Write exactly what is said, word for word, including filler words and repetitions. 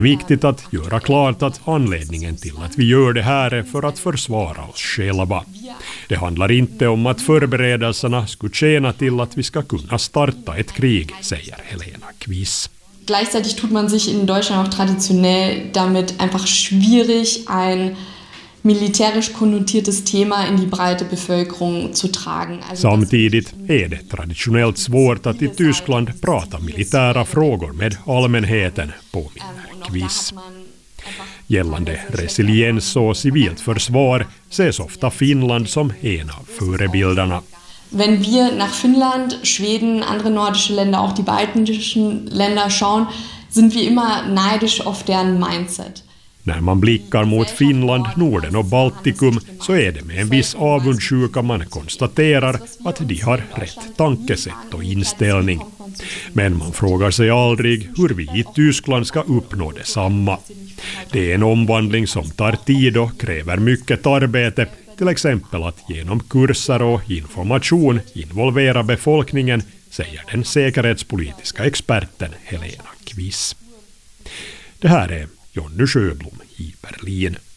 Viktigt att göra klart att anledningen till att vi gör det här är för att försvara oss själva. Det handlar inte om att förberedelserna skulle tjäna till att vi ska kunna starta ett krig, säger Helena Kviss. Gleichzeitig tut man sich in Deutschland auch traditionell damit einfach schwierig, ein militärisch konnotiertes Tema in die breite Bevölkerung zu tragen. Alltså samtidigt är det traditionellt svårt att i Tyskland prata militära frågor med allmänheten, påminner Kviss. Gällande resiliens och civilt försvar ses ofta Finland som en av förebilderna. Wenn wir nach Finnland, Schweden, andere nordische Länder, auch die baltischen Länder schauen, sind wir immer neidisch auf deren mindset. När man blickar mot Finland, Norden och Baltikum så är det med en viss avundsjuka man konstaterar att de har rätt tankesätt och inställning. Men man frågar sig aldrig hur vi i Tyskland ska uppnå detsamma. Det är en omvandling som tar tid och kräver mycket arbete, till exempel att genom kurser och information involvera befolkningen, säger den säkerhetspolitiska experten Helena Kviss. Det här är Jonny Sjöblom i Berlin.